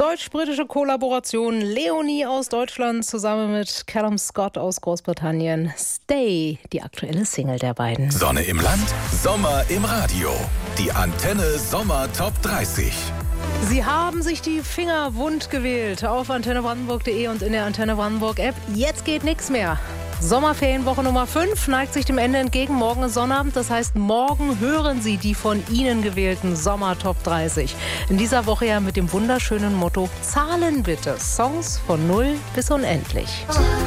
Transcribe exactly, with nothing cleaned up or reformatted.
Deutsch-britische Kollaboration. Leonie aus Deutschland zusammen mit Callum Scott aus Großbritannien. Stay, die aktuelle Single der beiden. Sonne im Land, Sommer im Radio. Die Antenne Sommer Top dreißig. Sie haben sich die Finger wund gewählt auf antenne brandenburg punkt de und in der Antenne Brandenburg App. Jetzt geht nichts mehr. Sommerferienwoche Nummer fünf neigt sich dem Ende entgegen. Morgen ist Sonnabend, das heißt, morgen hören Sie die von Ihnen gewählten Sommer Top dreißig. In dieser Woche ja mit dem wunderschönen Motto Zahlen bitte. Songs von null bis unendlich.